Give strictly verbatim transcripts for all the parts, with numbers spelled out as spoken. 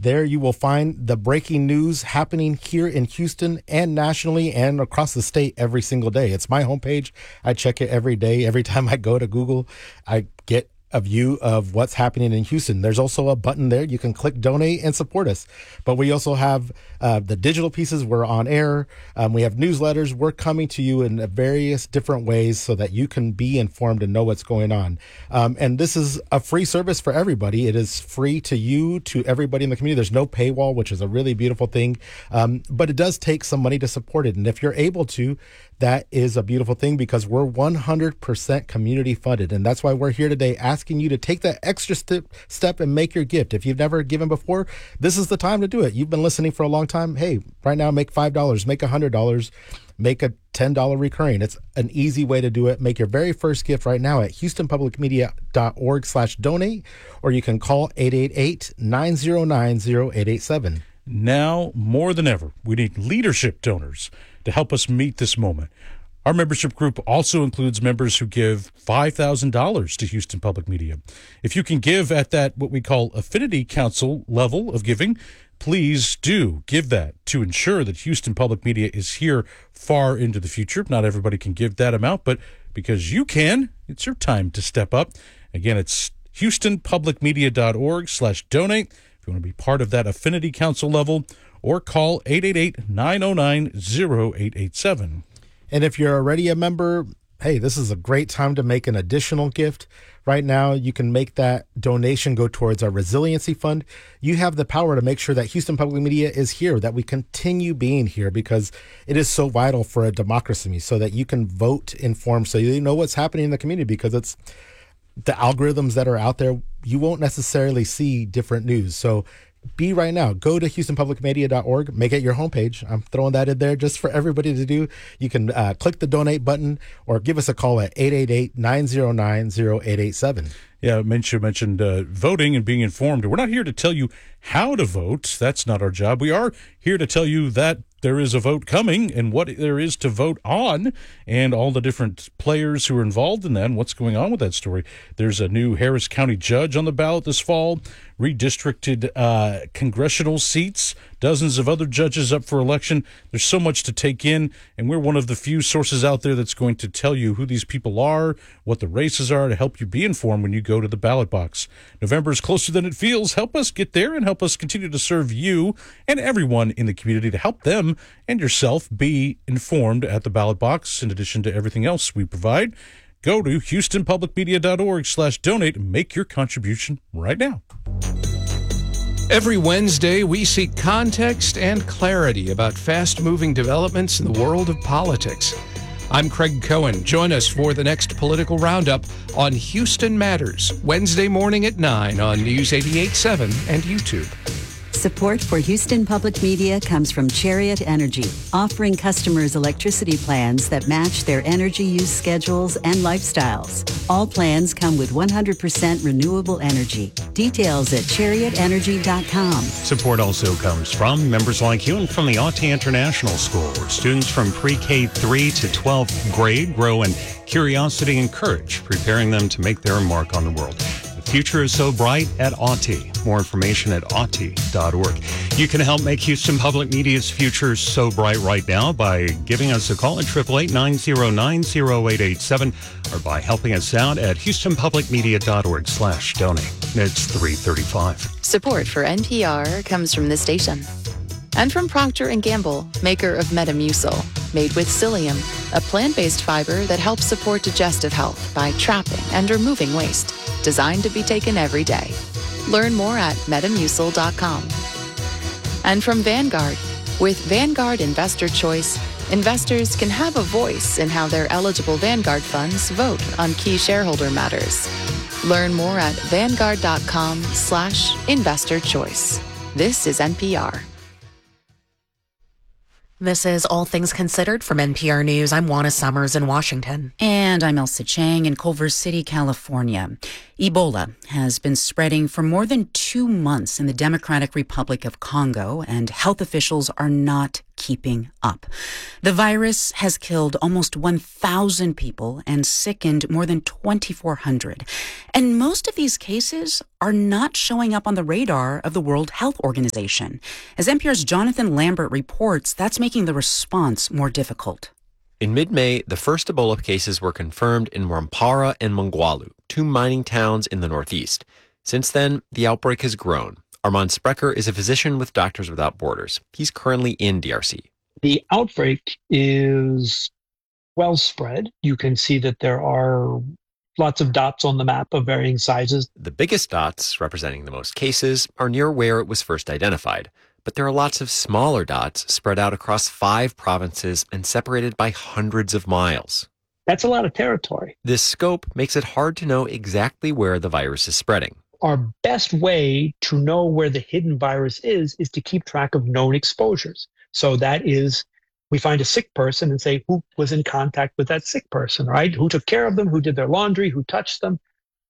There you will find the breaking news happening here in Houston and nationally and across the state every single day. It's my homepage. I check it every day. Every time I go to Google, I get a view of what's happening in Houston. There's also a button there. You can click donate and support us. But we also have uh, the digital pieces. We're on air. Um, we have newsletters. We're coming to you in various different ways so that you can be informed and know what's going on. Um, and this is a free service for everybody. It is free to you, to everybody in the community. There's no paywall, which is a really beautiful thing. Um, but it does take some money to support it. And if you're able to, that is a beautiful thing because we're one hundred percent community funded. And that's why we're here today asking you to take that extra step, step and make your gift. If you've never given before, this is the time to do it. You've been listening for a long time. Hey, right now, make five dollars, make one hundred dollars, make a ten dollars recurring. It's an easy way to do it. Make your very first gift right now at houstonpublicmedia.org slash donate, or you can call eight eight eight, nine zero nine, zero eight eight seven. Now, more than ever, we need leadership donors to help us meet this moment. Our membership group also includes members who give five thousand dollars to Houston Public Media. If you can give at that, what we call Affinity Council level of giving, please do give that to ensure that Houston Public Media is here far into the future. Not everybody can give that amount, but because you can, it's your time to step up. Again, it's houstonpublicmedia.org slash donate. If you want to be part of that Affinity Council level, or call eight eight eight, nine oh nine, oh eight eight seven. And if you're already a member, hey, this is a great time to make an additional gift. Right now, you can make that donation go towards our resiliency fund. You have the power to make sure that Houston Public Media is here, that we continue being here, because it is so vital for a democracy, so that you can vote informed, so you know what's happening in the community, because it's the algorithms that are out there. You won't necessarily see different news. So be right now. Go to houstonpublicmedia dot org. Make it your homepage. I'm throwing that in there just for everybody to do. You can uh, click the donate button or give us a call at eight eight eight, nine oh nine, oh eight eight seven. Yeah, you mentioned uh, voting and being informed. We're not here to tell you how to vote. That's not our job. We are here to tell you that there is a vote coming and what there is to vote on and all the different players who are involved in that and what's going on with that story. There's a new Harris County judge on the ballot this fall, redistricted uh, congressional seats, dozens of other judges up for election. There's so much to take in, and we're one of the few sources out there that's going to tell you who these people are, what the races are, to help you be informed when you go to the ballot box. November is closer than it feels. Help us get there and help us continue to serve you and everyone in the community to help them and yourself be informed at the ballot box. In addition to everything else we provide, go to houstonpublicmedia.org slash donate and make your contribution right now. Every Wednesday, we seek context and clarity about fast-moving developments in the world of politics. I'm Craig Cohen. Join us for the next political roundup on Houston Matters, Wednesday morning at nine on News eighty-eight point seven and YouTube. Support for Houston Public Media comes from Chariot Energy, offering customers electricity plans that match their energy use schedules and lifestyles. All plans come with one hundred percent renewable energy. Details at chariot energy dot com. Support also comes from members like you and from the Auty International School, where students from pre-K three to twelfth grade grow in curiosity and courage, preparing them to make their mark on the world. The future is so bright at Auty. More information at auty dot org. You can help make Houston Public Media's future so bright right now by giving us a call at eight eight eight, nine oh nine, oh eight eight seven or by helping us out at houstonpublicmedia.org slash donate. It's three thirty-five. Support for N P R comes from this station and from Procter and Gamble, maker of Metamucil, made with psyllium, a plant-based fiber that helps support digestive health by trapping and removing waste, designed to be taken every day. Learn more at metamucil dot com. And from Vanguard, with Vanguard Investor Choice, investors can have a voice in how their eligible Vanguard funds vote on key shareholder matters. Learn more at vanguard dot com slash investor choice. This is N P R. This is All Things Considered from N P R News. I'm Juana Summers in Washington. And I'm Elsa Chang in Culver City, California. Ebola has been spreading for more than two months in the Democratic Republic of Congo, and health officials are not keeping up. The virus has killed almost one thousand people and sickened more than twenty-four hundred. And most of these cases are not showing up on the radar of the World Health Organization. As N P R's Jonathan Lambert reports, that's making the response more difficult. In mid-May, the first Ebola cases were confirmed in Rwampara and Mongwalu, two mining towns in the northeast. Since then, the outbreak has grown. Armand Sprecher is a physician with Doctors Without Borders. He's currently in D R C. The outbreak is well spread. You can see that there are lots of dots on the map of varying sizes. The biggest dots, representing the most cases, are near where it was first identified. But there are lots of smaller dots spread out across five provinces and separated by hundreds of miles. That's a lot of territory. This scope makes it hard to know exactly where the virus is spreading. Our best way to know where the hidden virus is, is to keep track of known exposures. So that is, we find a sick person and say, who was in contact with that sick person, right? Who took care of them, who did their laundry, who touched them,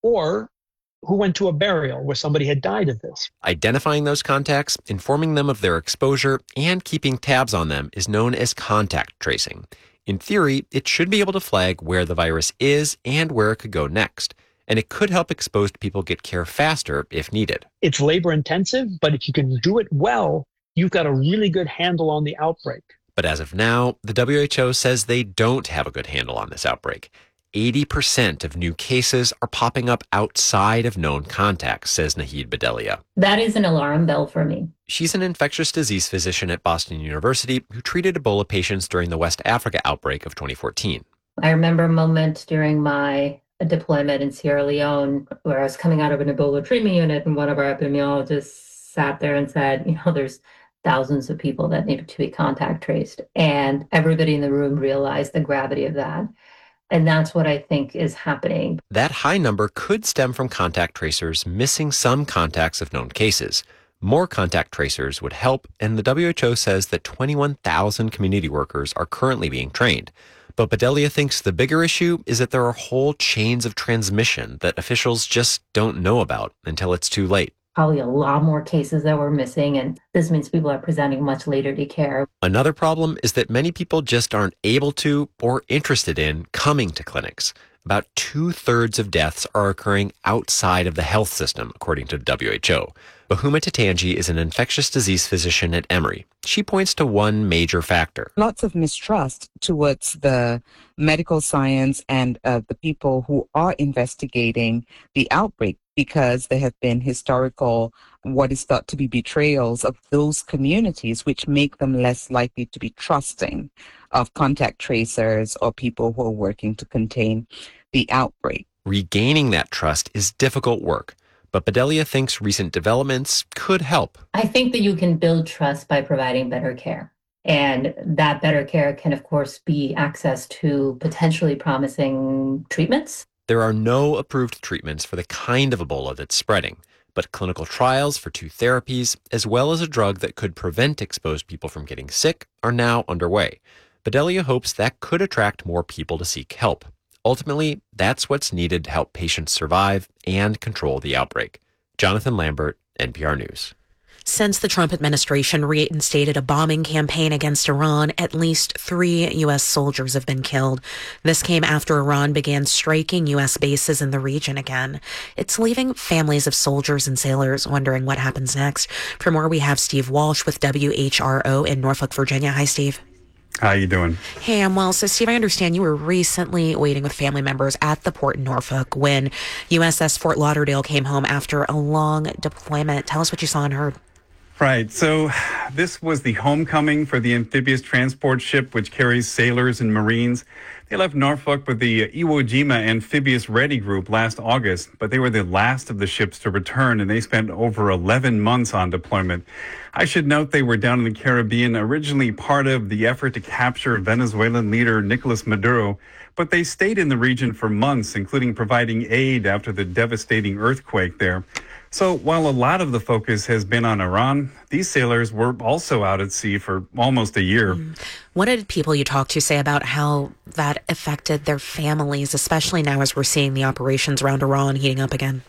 or who went to a burial where somebody had died of this. Identifying those contacts, informing them of their exposure, and keeping tabs on them is known as contact tracing. In theory, it should be able to flag where the virus is and where it could go next. And it could help exposed people get care faster if needed. It's labor intensive, but if you can do it well, you've got a really good handle on the outbreak. But as of now, the W H O says they don't have a good handle on this outbreak. eighty percent of new cases are popping up outside of known contacts, says Nahid Bedelia. That is an alarm bell for me. She's an infectious disease physician at Boston University who treated Ebola patients during the West Africa outbreak of twenty fourteen. I remember a moment during my deployment in Sierra Leone where I was coming out of an Ebola treatment unit, and one of our epidemiologists sat there and said, you know, there's thousands of people that needed to be contact traced. And everybody in the room realized the gravity of that. And that's what I think is happening. That high number could stem from contact tracers missing some contacts of known cases. More contact tracers would help, and the W H O says that twenty-one thousand community workers are currently being trained. But Bedelia thinks the bigger issue is that there are whole chains of transmission that officials just don't know about until it's too late. Probably a lot more cases that we're missing, and this means people are presenting much later to care. Another problem is that many people just aren't able to or interested in coming to clinics. About two-thirds of deaths are occurring outside of the health system, according to the W H O. Bahuma Tatanji is an infectious disease physician at Emory. She points to one major factor. Lots of mistrust towards the medical science and uh, the people who are investigating the outbreak, because there have been historical, what is thought to be betrayals of those communities, which make them less likely to be trusting of contact tracers or people who are working to contain the outbreak. Regaining that trust is difficult work, but Bedelia thinks recent developments could help. I think that you can build trust by providing better care. And that better care can, of course, be access to potentially promising treatments. There are no approved treatments for the kind of Ebola that's spreading, but clinical trials for two therapies, as well as a drug that could prevent exposed people from getting sick, are now underway. Bedelia hopes that could attract more people to seek help. Ultimately, that's what's needed to help patients survive and control the outbreak. Jonathan Lambert, N P R News. Since the Trump administration reinstated a bombing campaign against Iran, at least three U S soldiers have been killed. This came after Iran began striking U S bases in the region again. It's leaving families of soldiers and sailors wondering what happens next. For more, we have Steve Walsh with W H R O in Norfolk, Virginia. Hi, Steve. How you doing? Hey, I'm well. So, Steve, I understand you were recently waiting with family members at the port in Norfolk when U S S Fort Lauderdale came home after a long deployment. Tell us what you saw and heard. Right. So this was the homecoming for the amphibious transport ship, which carries sailors and Marines. They left Norfolk with the Iwo Jima Amphibious Ready Group last August, but they were the last of the ships to return, and they spent over eleven months on deployment. I should note they were down in the Caribbean, originally part of the effort to capture Venezuelan leader Nicolas Maduro, but they stayed in the region for months, including providing aid after the devastating earthquake there. So while a lot of the focus has been on Iran, these sailors were also out at sea for almost a year. Mm. What did people you talked to say about how that affected their families, especially now as we're seeing the operations around Iran heating up again?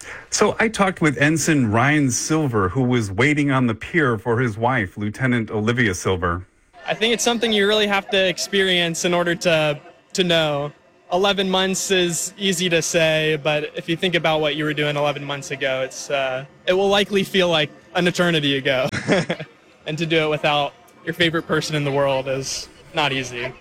So I talked with Ensign Ryan Silver, who was waiting on the pier for his wife, Lieutenant Olivia Silver. I think it's something you really have to experience in order to to know. eleven months is easy to say, but if you think about what you were doing eleven months ago, it's uh, it will likely feel like an eternity ago. And to do it without your favorite person in the world is not easy.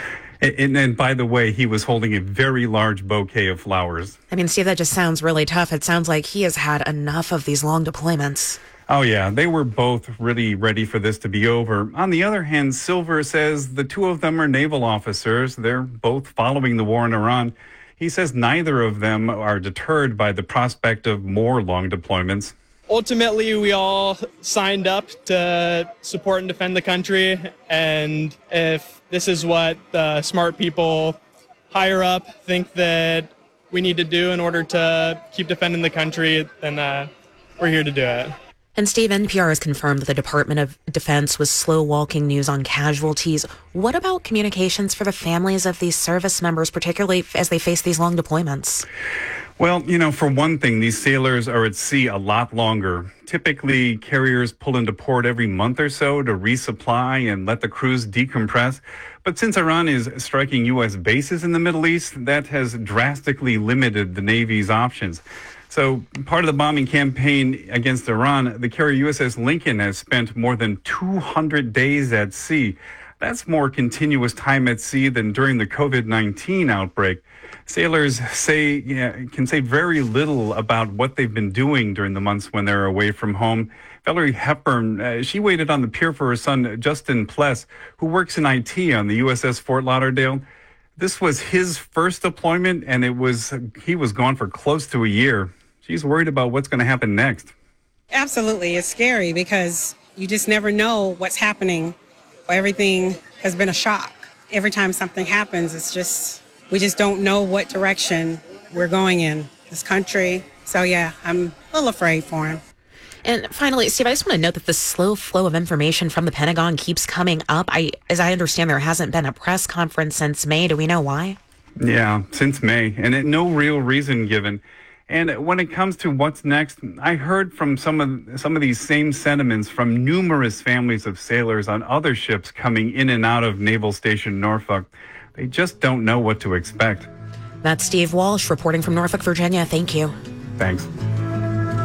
And then, by the way, he was holding a very large bouquet of flowers. I mean, Steve, that just sounds really tough. It sounds like he has had enough of these long deployments. Oh, yeah. They were both really ready for this to be over. On the other hand, Silver says the two of them are naval officers. They're both following the war in Iran. He says neither of them are deterred by the prospect of more long deployments. Ultimately, we all signed up to support and defend the country. And if this is what the smart people higher up think that we need to do in order to keep defending the country, then uh, we're here to do it. And Steve, N P R has confirmed that the Department of Defense was slow-walking news on casualties. What about communications for the families of these service members, particularly as they face these long deployments? Well, you know, for one thing, these sailors are at sea a lot longer. Typically, carriers pull into port every month or so to resupply and let the crews decompress. But since Iran is striking U S bases in the Middle East, that has drastically limited the Navy's options. So part of the bombing campaign against Iran, the carrier U S S Lincoln has spent more than two hundred days at sea. That's more continuous time at sea than during the COVID nineteen outbreak. Sailors say yeah, can say very little about what they've been doing during the months when they're away from home. Valerie Hepburn, uh, she waited on the pier for her son, Justin Pless, who works in I T on the U S S Fort Lauderdale. This was his first deployment, and it was he was gone for close to a year. She's worried about what's going to happen next. Absolutely. It's scary because you just never know what's happening. Everything has been a shock. Every time something happens, it's just, we just don't know what direction we're going in this country. So, yeah, I'm a little afraid for him. And finally, Steve, I just want to note that the slow flow of information from the Pentagon keeps coming up. I, as I understand, there hasn't been a press conference since May. Do we know why? Yeah, since May, and it, no real reason given. And when it comes to what's next, I heard from some of some of these same sentiments from numerous families of sailors on other ships coming in and out of Naval Station Norfolk. They just don't know what to expect. That's Steve Walsh reporting from Norfolk, Virginia. Thank you. Thanks.